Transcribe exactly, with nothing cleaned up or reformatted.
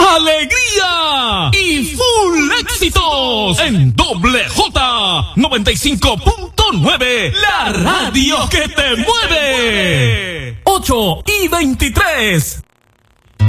alegría y full éxitos en Doble J noventa y cinco punto nueve, la radio que te mueve. ocho y veintitrés.